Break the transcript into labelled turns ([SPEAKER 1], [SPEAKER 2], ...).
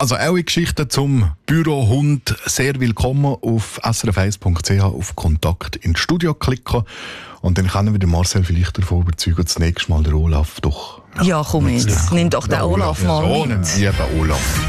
[SPEAKER 1] Also auch Geschichten zum Bürohund sehr willkommen auf srf1.ch auf Kontakt ins Studio klicken. Und dann können wir den Marcel vielleicht davon überzeugen, das nächste Mal den Olaf doch...
[SPEAKER 2] Ja, komm jetzt. Nimm doch den Olaf mal mit.
[SPEAKER 1] So einen lieben Olaf.